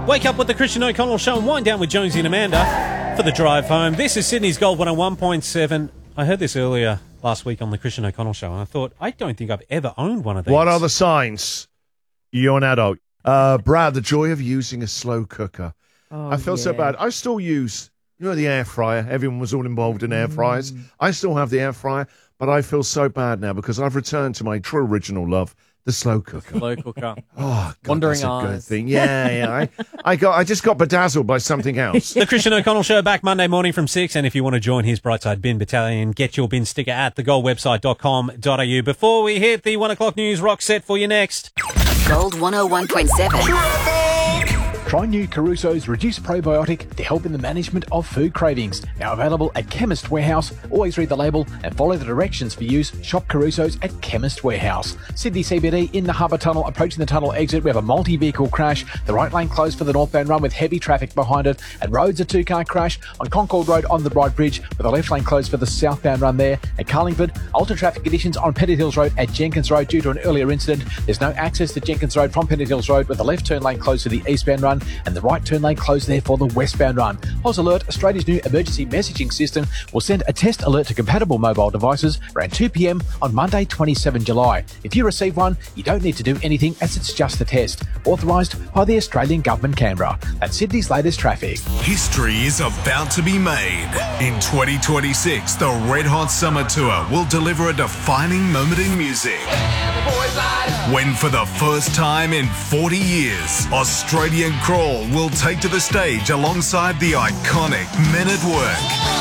Wake up with the Christian O'Connell Show and wind down with Jonesy and Amanda for the drive home. This is Sydney's Gold 101.7. I heard this earlier last week on the Christian O'Connell Show, and I thought, I don't think I've ever owned one of these. What are the signs? You're an adult. Brad, the joy of using a slow cooker. Oh, I feel so bad. I still use, the air fryer. Everyone was all involved in air fryers. I still have the air fryer, but I feel so bad now because I've returned to my true original love, the slow cooker. Slow cooker. Oh, God, Wandering that's a good eyes. thing. Yeah. I just got bedazzled by something else. The Christian O'Connell Show back Monday morning from 6, and if you want to join his Brightside Bin Battalion, get your bin sticker at thegoldwebsite.com.au. Before we hit the 1 o'clock news, rock set for you next. Gold 101.7. Try new Caruso's Reduced Probiotic to help in the management of food cravings. Now available at Chemist Warehouse. Always read the label and follow the directions for use. Shop Caruso's at Chemist Warehouse. Sydney CBD in the Harbour Tunnel. Approaching the tunnel exit, we have a multi-vehicle crash. The right lane closed for the northbound run with heavy traffic behind it. At Rhodes, a two-car crash. On Concord Road on the Bright Bridge with the left lane closed for the southbound run there. At Carlingford, altered traffic conditions on Pennant Hills Road at Jenkins Road due to an earlier incident. There's no access to Jenkins Road from Pennant Hills Road with the left turn lane closed for the eastbound run and the right turn lane closed there for the westbound run. Oz Alert, Australia's new emergency messaging system, will send a test alert to compatible mobile devices around 2 p.m. on Monday, 27 July. If you receive one, you don't need to do anything as it's just a test. Authorised by the Australian Government, Canberra. That's Sydney's latest traffic. History is about to be made. In 2026, the Red Hot Summer Tour will deliver a defining moment in music. When for the first time in 40 years, Australian Crawl will take to the stage alongside the iconic Men at Work.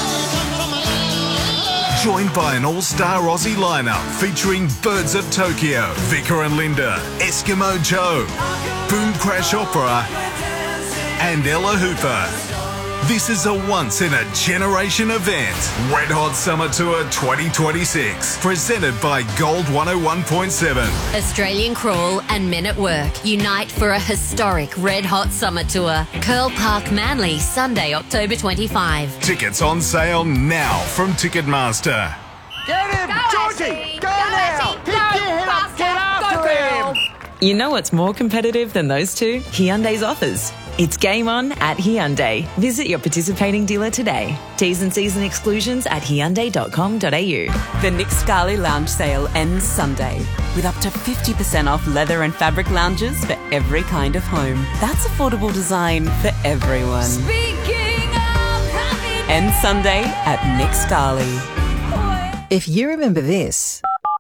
Joined by an all-star Aussie lineup featuring Birds of Tokyo, Vicar and Linda, Eskimo Joe, Boom Crash Opera, and Ella Hooper. This is a once-in-a-generation event. Red Hot Summer Tour 2026, presented by Gold 101.7. Australian Crawl and Men at Work unite for a historic Red Hot Summer Tour. Curl Park, Manly, Sunday, October 25. Tickets on sale now from Ticketmaster. Get him! Georgie! Go now! Hit your head up! Get after him! You know what's more competitive than those two? Hyundai's offers. It's game on at Hyundai. Visit your participating dealer today. T's and C's and exclusions at Hyundai.com.au. The Nick Scali Lounge sale ends Sunday with up to 50% off leather and fabric lounges for every kind of home. That's affordable design for everyone. Speaking of happiness. Ends Sunday at Nick Scali. If you remember this,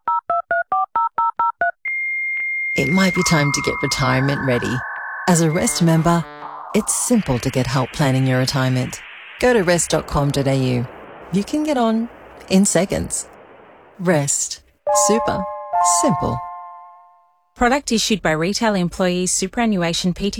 it might be time to get retirement ready. As a Rest member, it's simple to get help planning your retirement. Go to rest.com.au. You can get on in seconds. Rest. Super. Simple. Product issued by Retail Employees Superannuation PT